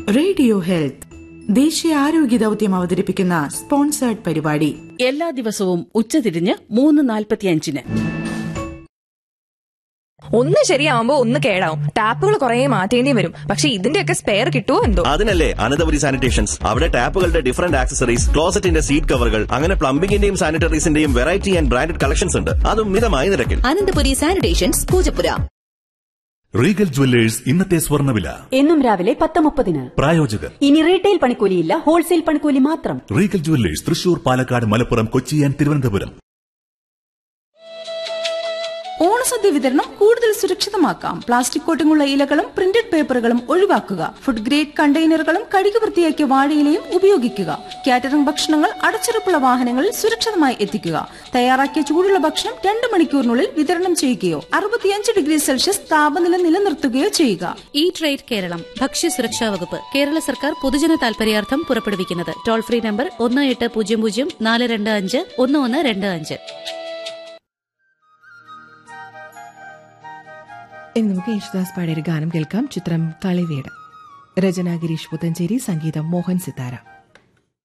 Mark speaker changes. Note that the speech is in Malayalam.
Speaker 1: റേഡിയോ ഹെൽത്ത് ദേശീയ ആരോഗ്യ ദൌത്യം അവതരിപ്പിക്കുന്ന സ്പോൺസേർഡ് പരിപാടി
Speaker 2: എല്ലാ ദിവസവും ഉച്ചതിരിഞ്ഞ് 3:45.
Speaker 3: ഒന്ന് ശരിയാവുമ്പോ ഒന്ന് കേടാവും. ടാപ്പുകൾ കുറെ മാറ്റേണ്ടി വരും. പക്ഷെ ഇതിന്റെയൊക്കെ സ്പെയർ കിട്ടുമോ എന്തോ.
Speaker 4: അതിനല്ലേ അനന്തപുരി സാനിറ്റേഷൻസ്. അവിടെ ടാപ്പുകളുടെ ഡിഫറന്റ് ആക്സസറീസ്, ക്ലോസറ്റിന്റെ സീറ്റ് കവറുകൾ, അങ്ങനെ പ്ലംബിംഗിന്റെയും സാനിറ്ററീസിന്റെയും വെറൈറ്റി ആൻഡ് ബ്രാൻഡഡ് കളക്ഷൻസ് ഉണ്ട്. അതും മിതമായ നിരക്കിൽ.
Speaker 5: Ananthapuri sanitations, Poojappura.
Speaker 6: Regal jewellers ഇന്നത്തെ സ്വർണ്ണവില
Speaker 7: എന്നും രാവിലെ 10:30.
Speaker 6: പ്രായോജകർ.
Speaker 7: ഇനി റീറ്റെയിൽ പണിക്കൂലിയില്ല, ഹോൾസെയിൽ പണിക്കൂലി മാത്രം.
Speaker 6: Regal jewellers, Thrissur, Palakkad, Malappuram, Kochi and Thiruvananthapuram.
Speaker 1: ഓണസദ്യ വിതരണം കൂടുതൽ സുരക്ഷിതമാക്കാം. പ്ലാസ്റ്റിക് കോട്ടിങ്ങുള്ള ഇലകളും പ്രിന്റഡ് പേപ്പറുകളും ഒഴിവാക്കുക. ഫുഡ് ഗ്രേഡ് കണ്ടെയ്നറുകളും കഴുകി വൃത്തിയാക്കിയ വാഴയിലയും ഉപയോഗിക്കുക. കാറ്ററിംഗ് ഭക്ഷണങ്ങൾ അടച്ചുറപ്പുള്ള വാഹനങ്ങളിൽ സുരക്ഷിതമായി എത്തിക്കുക. തയ്യാറാക്കിയ ചൂടുള്ള ഭക്ഷണം 2 മണിക്കൂറിനുള്ളിൽ വിതരണം ചെയ്യുകയോ 65°C താപനില നിലനിർത്തുകയോ ചെയ്യുക.
Speaker 8: ഈ ട്രേഡ് കേരളം ഭക്ഷ്യസുരക്ഷാ വകുപ്പ് കേരള സർക്കാർ പൊതുജന താൽപര്യാർത്ഥം പുറപ്പെടുവിക്കുന്നത്. Toll free number 1800-425-1125.
Speaker 9: ഇനി നമുക്ക് യേശുദാസ് പാടിയ ഒരു ഗാനം കേൾക്കാം. ചിത്രം കളിവീട്. രചന ഗിരീഷ് പുത്തഞ്ചേരി, സംഗീതം മോഹൻ സിതാര.